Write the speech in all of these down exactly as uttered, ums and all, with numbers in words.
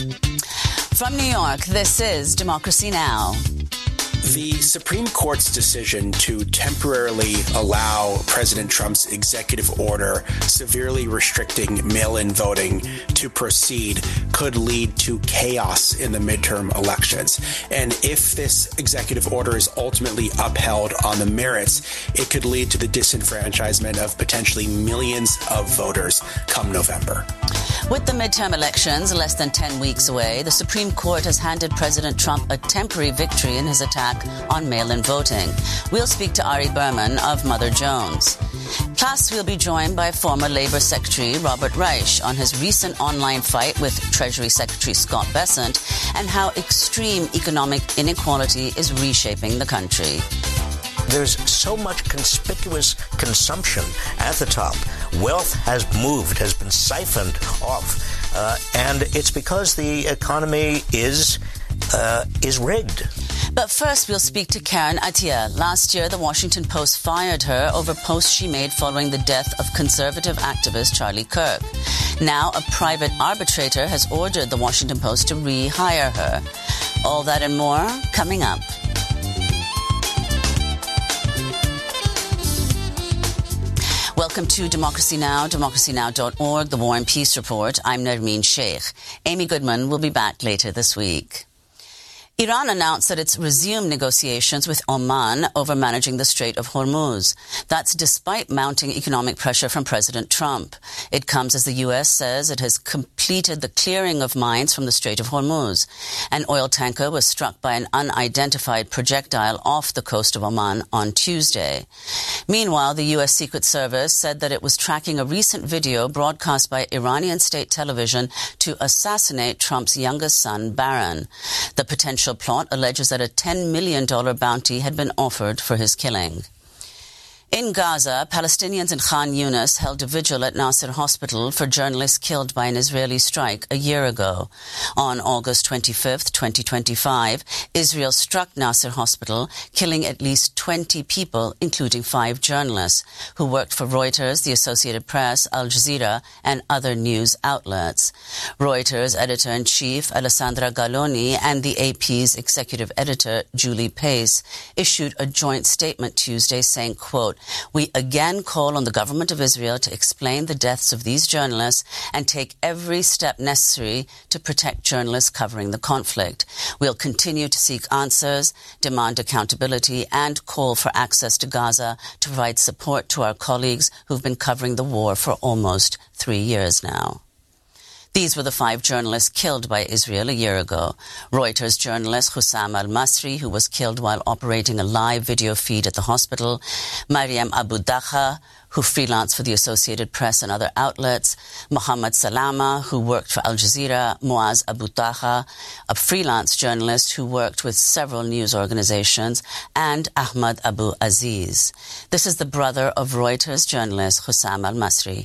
From New York, this is Democracy Now! The Supreme Court's decision to temporarily allow President Trump's executive order severely restricting mail-in voting to proceed could lead to chaos in the midterm elections. And if this executive order is ultimately upheld on the merits, it could lead to the disenfranchisement of potentially millions of voters come November. With the midterm elections less than ten weeks away, the Supreme Court has handed President Trump a temporary victory in his attack on mail-in voting. We'll speak to Ari Berman of Mother Jones. Plus, we'll be joined by former Labour Secretary Robert Reich on his recent online fight with Treasury Secretary Scott Bessent and how extreme economic inequality is reshaping the country. There's so much conspicuous consumption at the top. Wealth has moved, has been siphoned off, uh, and it's because the economy is uh, is rigged. But first, we'll speak to Karen Attiah. Last year, the Washington Post fired her over posts she made following the death of conservative activist Charlie Kirk. Now, a private arbitrator has ordered the Washington Post to rehire her. All that and more coming up. Welcome to Democracy Now!, democracy now dot org, the War and Peace Report. I'm Nermeen Sheikh. Amy Goodman will be back later this week. Iran announced that it's resumed negotiations with Oman over managing the Strait of Hormuz. That's despite mounting economic pressure from President Trump. It comes as the U S says it has completed the clearing of mines from the Strait of Hormuz. An oil tanker was struck by an unidentified projectile off the coast of Oman on Tuesday. Meanwhile, the U S Secret Service said that it was tracking a recent video broadcast by Iranian state television to assassinate Trump's youngest son, Barron. The potential plot alleges that a ten million dollars bounty had been offered for his killing. In Gaza, Palestinians in Khan Yunis held a vigil at Nasser Hospital for journalists killed by an Israeli strike a year ago. On August twenty-fifth, twenty twenty-five, Israel struck Nasser Hospital, killing at least twenty people, including five journalists, who worked for Reuters, the Associated Press, Al Jazeera, and other news outlets. Reuters editor-in-chief Alessandra Galloni and the A P's executive editor, Julie Pace, issued a joint statement Tuesday saying, quote, "We again call on the government of Israel to explain the deaths of these journalists and take every step necessary to protect journalists covering the conflict. We'll continue to seek answers, demand accountability, and call for access to Gaza to provide support to our colleagues who've been covering the war for almost three years now." These were the five journalists killed by Israel a year ago. Reuters journalist Hussam al-Masri, who was killed while operating a live video feed at the hospital, Mariam Abu Dakha, who freelanced for the Associated Press and other outlets, Mohammed Salama, who worked for Al Jazeera, Muaz Abu Taha, a freelance journalist who worked with several news organizations, and Ahmad Abu Aziz. This is the brother of Reuters journalist Hussam al-Masri.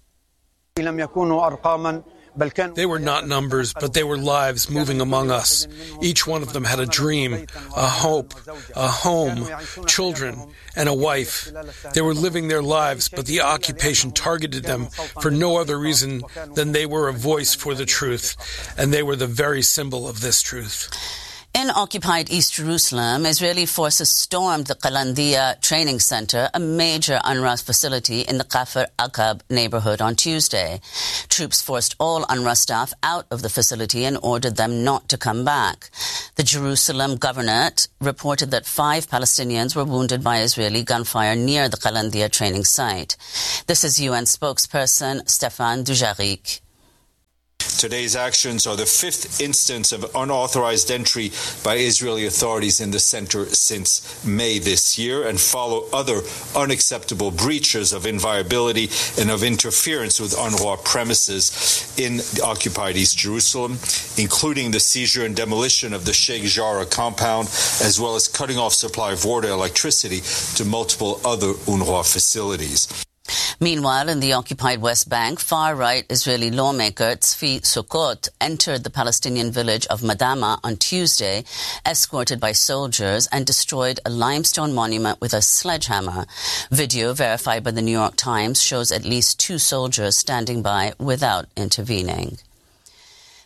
They were not numbers, but they were lives moving among us. Each one of them had a dream, a hope, a home, children, and a wife. They were living their lives, but the occupation targeted them for no other reason than they were a voice for the truth, and they were the very symbol of this truth. In occupied East Jerusalem, Israeli forces stormed the Qalandiya Training Center, a major UNRWA facility in the Kafr Aqab neighborhood, on Tuesday. Troops forced all UNRWA staff out of the facility and ordered them not to come back. The Jerusalem governorate reported that five Palestinians were wounded by Israeli gunfire near the Qalandiya training site. This is U N spokesperson Stéphane Dujarric. Today's actions are the fifth instance of unauthorized entry by Israeli authorities in the center since May this year and follow other unacceptable breaches of inviolability and of interference with UNRWA premises in occupied East Jerusalem, including the seizure and demolition of the Sheikh Jarrah compound, as well as cutting off supply of water and electricity to multiple other UNRWA facilities. Meanwhile, in the occupied West Bank, far-right Israeli lawmaker Tzvi Sukkot entered the Palestinian village of Madama on Tuesday, escorted by soldiers, and destroyed a limestone monument with a sledgehammer. Video verified by the New York Times shows at least two soldiers standing by without intervening.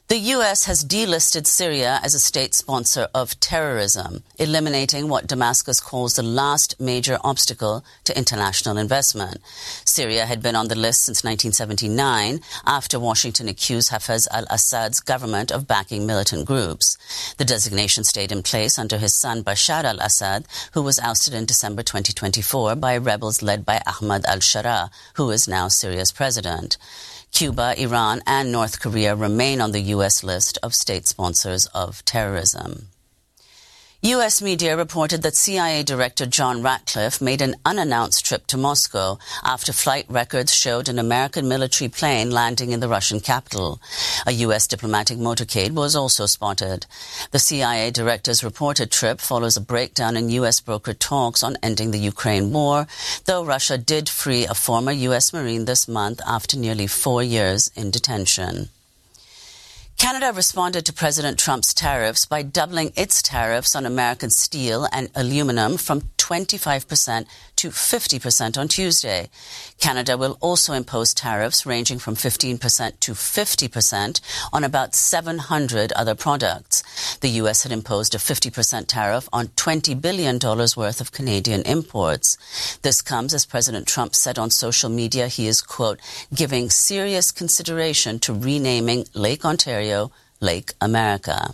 The U S has delisted Syria as a state sponsor of terrorism, eliminating what Damascus calls the last major obstacle to international investment. Syria had been on the list since nineteen seventy-nine after Washington accused Hafez al-Assad's government of backing militant groups. The designation stayed in place under his son Bashar al-Assad, who was ousted in December twenty twenty-four by rebels led by Ahmad al-Sharaa, who is now Syria's president. Cuba, Iran, and North Korea remain on the U S list of state sponsors of terrorism. U S media reported that C I A Director John Ratcliffe made an unannounced trip to Moscow after flight records showed an American military plane landing in the Russian capital. A U S diplomatic motorcade was also spotted. The C I A Director's reported trip follows a breakdown in U S brokered talks on ending the Ukraine war, though Russia did free a former U S Marine this month after nearly four years in detention. Canada responded to President Trump's tariffs by doubling its tariffs on American steel and aluminum from twenty-five percent to fifty percent on Tuesday. Canada will also impose tariffs ranging from fifteen percent to fifty percent on about seven hundred other products. The U S had imposed a fifty percent tariff on twenty billion dollars worth of Canadian imports. This comes as President Trump said on social media he is, quote, giving serious consideration to renaming Lake Ontario Lake America.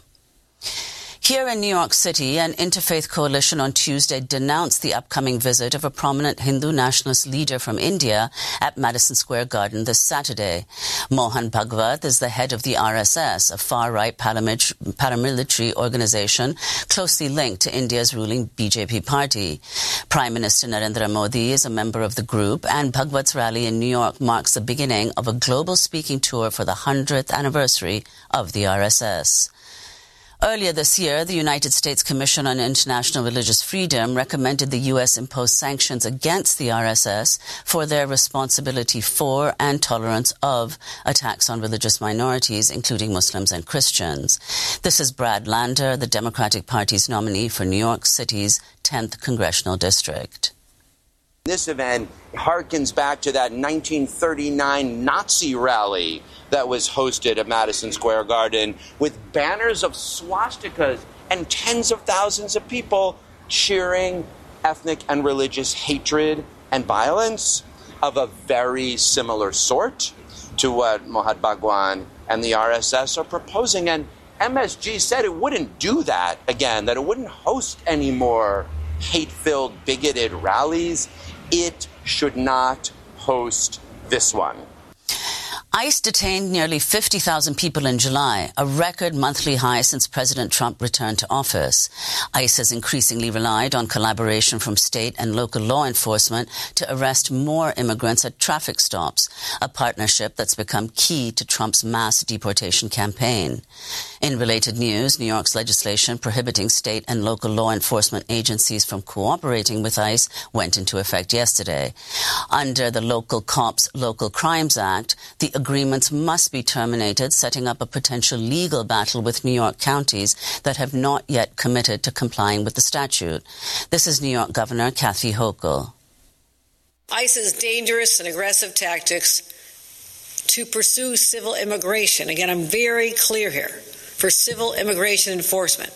Here in New York City, an interfaith coalition on Tuesday denounced the upcoming visit of a prominent Hindu nationalist leader from India at Madison Square Garden this Saturday. Mohan Bhagwat is the head of the R S S, a far-right paramilitary organization closely linked to India's ruling B J P party. Prime Minister Narendra Modi is a member of the group, and Bhagwat's rally in New York marks the beginning of a global speaking tour for the hundredth anniversary of the R S S. Earlier this year, the United States Commission on International Religious Freedom recommended the U S impose sanctions against the R S S for their responsibility for and tolerance of attacks on religious minorities, including Muslims and Christians. This is Brad Lander, the Democratic Party's nominee for New York City's tenth Congressional District. This event harkens back to that nineteen thirty-nine Nazi rally that was hosted at Madison Square Garden with banners of swastikas and tens of thousands of people cheering ethnic and religious hatred and violence of a very similar sort to what Mohan Bhagwat and the R S S are proposing. And M S G said it wouldn't do that again, that it wouldn't host any more hate-filled, bigoted rallies. It should not host this one. ICE detained nearly fifty thousand people in July, a record monthly high since President Trump returned to office. ICE has increasingly relied on collaboration from state and local law enforcement to arrest more immigrants at traffic stops, a partnership that's become key to Trump's mass deportation campaign. In related news, New York's legislation prohibiting state and local law enforcement agencies from cooperating with ICE went into effect yesterday. Under the Local Cops Local Crimes Act, the agreements must be terminated, setting up a potential legal battle with New York counties that have not yet committed to complying with the statute. This is New York Governor Kathy Hochul. ICE's dangerous and aggressive tactics to pursue civil immigration. Again, I'm very clear here. For civil immigration enforcement.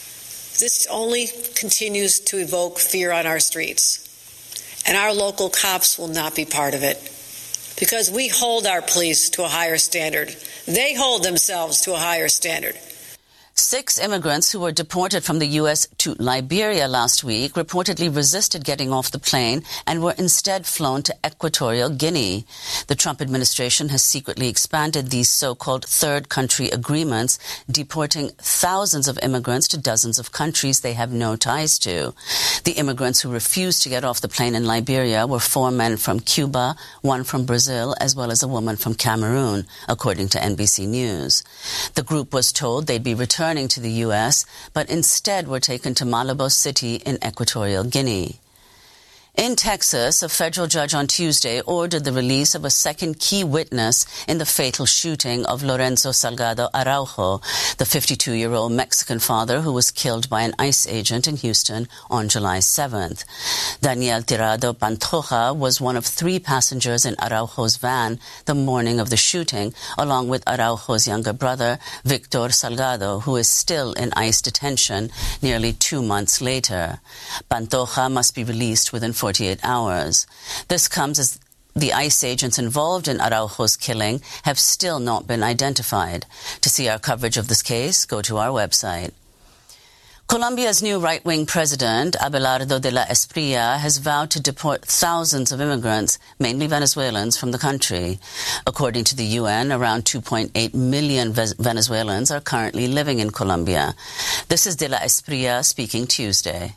This only continues to evoke fear on our streets. And our local cops will not be part of it. Because we hold our police to a higher standard. They hold themselves to a higher standard. Six immigrants who were deported from the U S to Liberia last week reportedly resisted getting off the plane and were instead flown to Equatorial Guinea. The Trump administration has secretly expanded these so-called third country agreements, deporting thousands of immigrants to dozens of countries they have no ties to. The immigrants who refused to get off the plane in Liberia were four men from Cuba, one from Brazil, as well as a woman from Cameroon, according to N B C News. The group was told they'd be returned to the U S, but instead were taken to Malabo City in Equatorial Guinea. In Texas, a federal judge on Tuesday ordered the release of a second key witness in the fatal shooting of Lorenzo Salgado Araujo, the fifty-two-year-old Mexican father who was killed by an ICE agent in Houston on July seventh. Daniel Tirado Pantoja was one of three passengers in Araujo's van the morning of the shooting, along with Araujo's younger brother, Victor Salgado, who is still in ICE detention nearly two months later. Pantoja must be released within forty-eight hours. This comes as the ICE agents involved in Araujo's killing have still not been identified. To see our coverage of this case, go to our website. Colombia's new right-wing president, Abelardo de la Espriella, has vowed to deport thousands of immigrants, mainly Venezuelans, from the country. According to the U N, around two point eight million Venezuelans are currently living in Colombia. This is de la Espriella speaking Tuesday.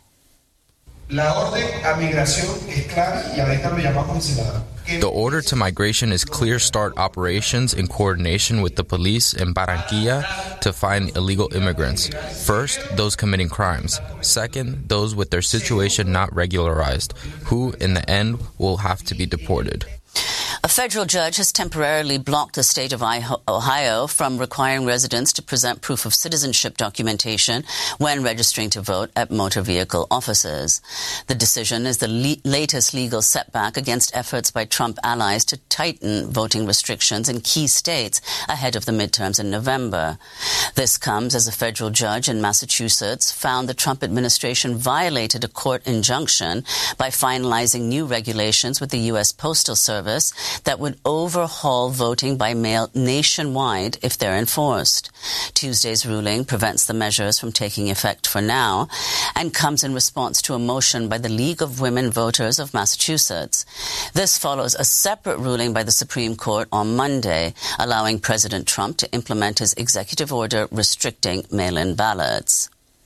The order to migration is Clear Start operations in coordination with the police in Barranquilla to find illegal immigrants. First, those committing crimes. Second, those with their situation not regularized, who, in the end, will have to be deported. A federal judge has temporarily blocked the state of Ohio from requiring residents to present proof of citizenship documentation when registering to vote at motor vehicle offices. The decision is the le- latest legal setback against efforts by Trump allies to tighten voting restrictions in key states ahead of the midterms in November. This comes as a federal judge in Massachusetts found the Trump administration violated a court injunction by finalizing new regulations with the U S Postal Service that would overhaul voting by mail nationwide if they're enforced. Tuesday's ruling prevents the measures from taking effect for now and comes in response to a motion by the League of Women Voters of Massachusetts. This follows a separate ruling by the Supreme Court on Monday, allowing President Trump to implement his executive order restricting mail-in ballots.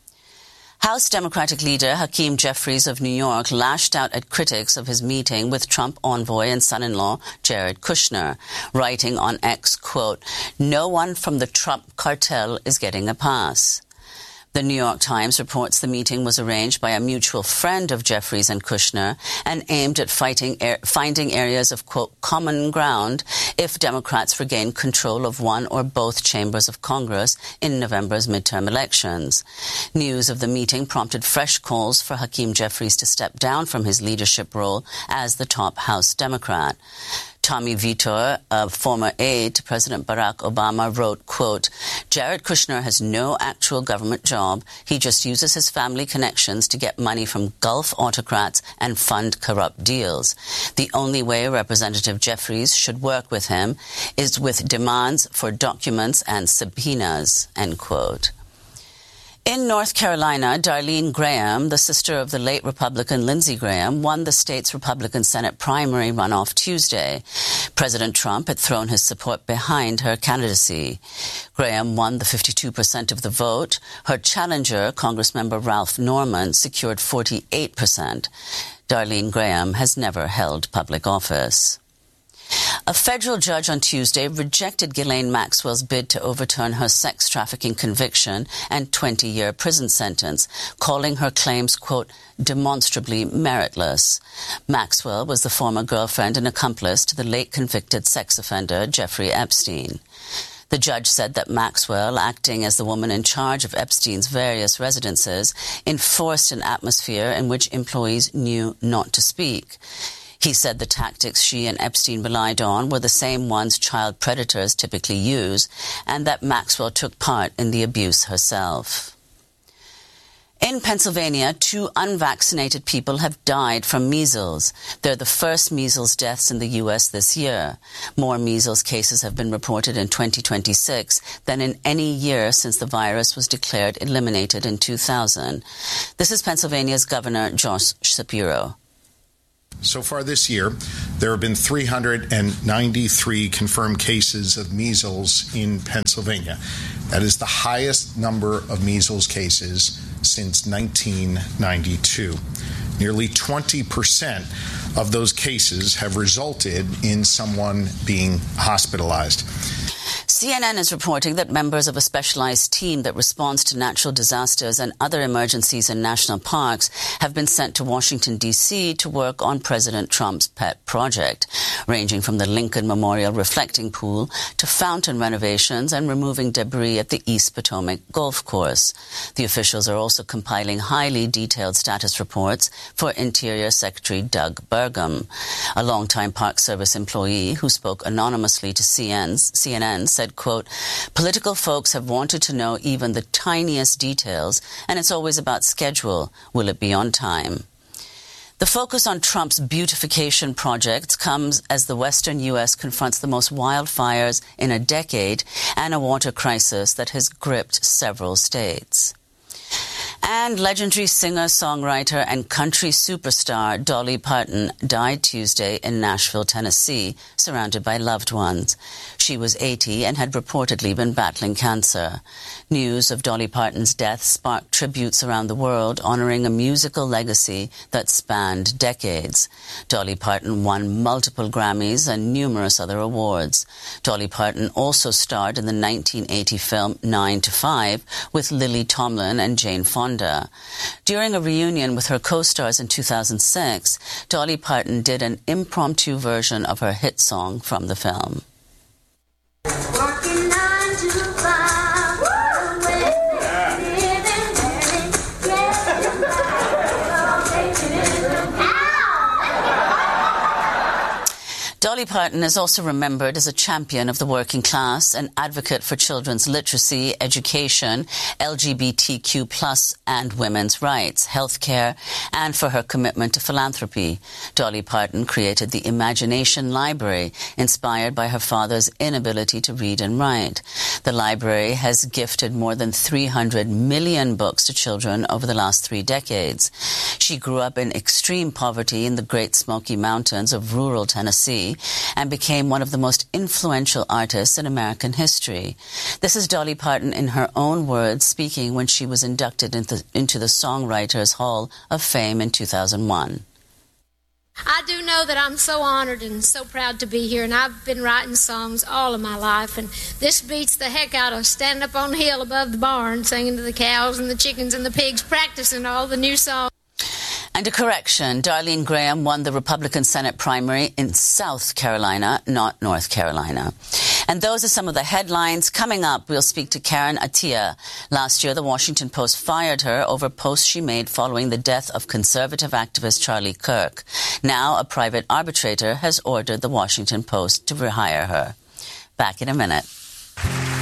House Democratic leader Hakeem Jeffries of New York lashed out at critics of his meeting with Trump envoy and son-in-law Jared Kushner, writing on X, quote, "No one from the Trump cartel is getting a pass." The New York Times reports the meeting was arranged by a mutual friend of Jeffries and Kushner and aimed at fighting er- finding areas of, quote, common ground if Democrats regain control of one or both chambers of Congress in November's midterm elections. News of the meeting prompted fresh calls for Hakeem Jeffries to step down from his leadership role as the top House Democrat. Tommy Vitor, a former aide to President Barack Obama, wrote, quote, "Jared Kushner has no actual government job. He just uses his family connections to get money from Gulf autocrats and fund corrupt deals. The only way Representative Jeffries should work with him is with demands for documents and subpoenas," end quote. In North Carolina, Darlene Graham, the sister of the late Republican Lindsey Graham, won the state's Republican Senate primary runoff Tuesday. President Trump had thrown his support behind her candidacy. Graham won the fifty-two percent of the vote. Her challenger, Congressmember Ralph Norman, secured forty-eight percent. Darlene Graham has never held public office. A federal judge on Tuesday rejected Ghislaine Maxwell's bid to overturn her sex trafficking conviction and twenty-year prison sentence, calling her claims, quote, demonstrably meritless. Maxwell was the former girlfriend and accomplice to the late convicted sex offender Jeffrey Epstein. The judge said that Maxwell, acting as the woman in charge of Epstein's various residences, enforced an atmosphere in which employees knew not to speak. He said the tactics she and Epstein relied on were the same ones child predators typically use, and that Maxwell took part in the abuse herself. In Pennsylvania, two unvaccinated people have died from measles. They're the first measles deaths in the U S this year. More measles cases have been reported in twenty twenty-six than in any year since the virus was declared eliminated in two thousand. This is Pennsylvania's Governor Josh Shapiro. So far this year, there have been three hundred ninety-three confirmed cases of measles in Pennsylvania. That is the highest number of measles cases since nineteen ninety-two. Nearly twenty percent of those cases have resulted in someone being hospitalized. C C N N is reporting that members of a specialized team that responds to natural disasters and other emergencies in national parks have been sent to Washington, D C to work on President Trump's pet project, ranging from the Lincoln Memorial Reflecting Pool to fountain renovations and removing debris at the East Potomac Golf Course. The officials are also compiling highly detailed status reports for Interior Secretary Doug Burgum. A longtime Park Service employee who spoke anonymously to C N N said, quote, "Political folks have wanted to know even the tiniest details, and it's always about schedule. Will it be on time?" The focus on Trump's beautification projects comes as the western U S confronts the most wildfires in a decade and a water crisis that has gripped several states. And legendary singer, songwriter, and country superstar Dolly Parton died Tuesday in Nashville, Tennessee, surrounded by loved ones. She was eighty and had reportedly been battling cancer. News of Dolly Parton's death sparked tributes around the world honoring a musical legacy that spanned decades. Dolly Parton won multiple Grammys and numerous other awards. Dolly Parton also starred in the nineteen eighty film Nine to Five with Lily Tomlin and Jane Fonda. During a reunion with her co-stars in two thousand six, Dolly Parton did an impromptu version of her hit song from the film. Working nine to five, yeah. Living, living, getting Dolly Parton is also remembered as a champion of the working class, an advocate for children's literacy, education, L G B T Q plus and women's rights, healthcare, and for her commitment to philanthropy. Dolly Parton created the Imagination Library, inspired by her father's inability to read and write. The library has gifted more than three hundred million books to children over the last three decades. She grew up in extreme poverty in the Great Smoky Mountains of rural Tennessee and became one of the most influential artists in American history. This is Dolly Parton in her own words speaking when she was inducted into, into the Songwriters Hall of Fame in two thousand one. I do know that I'm so honored and so proud to be here, and I've been writing songs all of my life, and this beats the heck out of standing up on the hill above the barn, singing to the cows and the chickens and the pigs, practicing all the new songs. And a correction, Darlene Graham won the Republican Senate primary in South Carolina, not North Carolina. And those are some of the headlines. Coming up, we'll speak to Karen Attiah. Last year, the Washington Post fired her over posts she made following the death of conservative activist Charlie Kirk. Now, a private arbitrator has ordered the Washington Post to rehire her. Back in a minute.